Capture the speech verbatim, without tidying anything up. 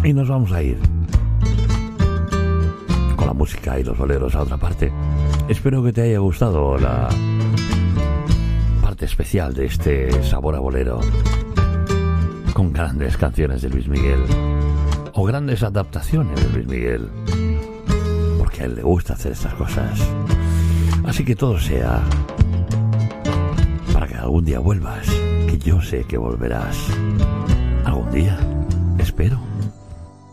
Y nos vamos a ir con la música y los boleros a otra parte. Espero que te haya gustado la parte especial de este Sabor a Bolero, con grandes canciones de Luis Miguel o grandes adaptaciones de Luis Miguel, porque a él le gusta hacer estas cosas. Así que todo sea para que algún día vuelvas, que yo sé que volverás. Algún día, espero.